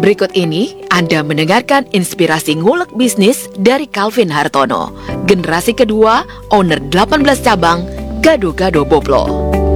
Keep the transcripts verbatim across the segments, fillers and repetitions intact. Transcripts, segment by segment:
Berikut ini Anda mendengarkan inspirasi ngulek bisnis dari Calvin Hartono, generasi kedua, owner delapan belas cabang, Gado-Gado Boplo.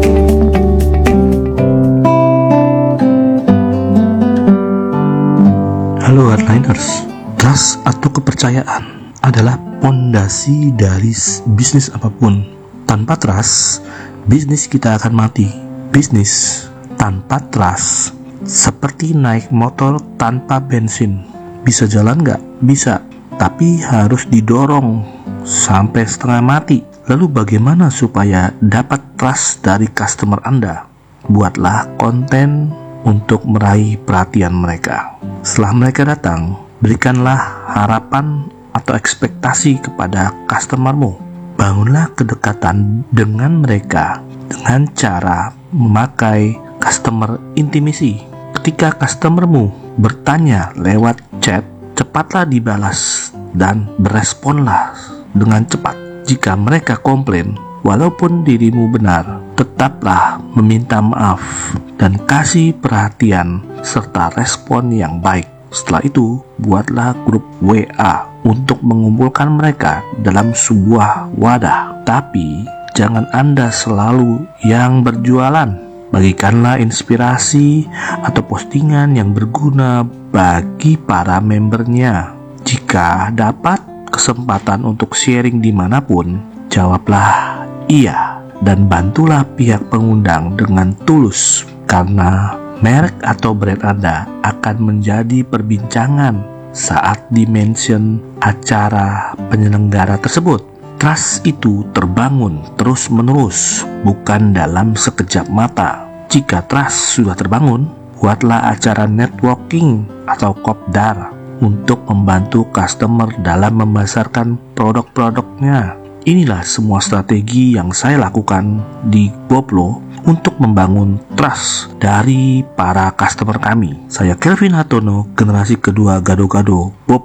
Halo hardliners, trust atau kepercayaan adalah pondasi dari bisnis apapun. Tanpa trust, bisnis kita akan mati. Bisnis tanpa trust seperti naik motor tanpa bensin. Bisa jalan nggak? Bisa, tapi harus didorong sampai setengah mati. Lalu bagaimana supaya dapat trust dari customer Anda? Buatlah konten untuk meraih perhatian mereka. Setelah mereka datang, berikanlah harapan atau ekspektasi kepada customermu. Bangunlah kedekatan dengan mereka dengan cara memakai customer intimacy. Ketika customermu bertanya lewat chat, cepatlah dibalas dan beresponlah dengan cepat. Jika mereka komplain, walaupun dirimu benar, tetaplah meminta maaf dan kasih perhatian serta respon yang baik. Setelah itu, buatlah grup W A untuk mengumpulkan mereka dalam sebuah wadah. Tapi, jangan Anda selalu yang berjualan. Bagikanlah inspirasi atau postingan yang berguna bagi para membernya. Jika dapat kesempatan untuk sharing dimanapun, jawablah iya dan bantulah pihak pengundang dengan tulus, karena merek atau brand Anda akan menjadi perbincangan saat di-mention acara penyelenggara tersebut. Trust itu terbangun terus-menerus, bukan dalam sekejap mata. Jika trust sudah terbangun, buatlah acara networking atau kopdar untuk membantu customer dalam memasarkan produk-produknya. Inilah semua strategi yang saya lakukan di Boplo untuk membangun trust dari para customer kami. Saya Calvin Hartono, generasi kedua Gado-Gado Boplo.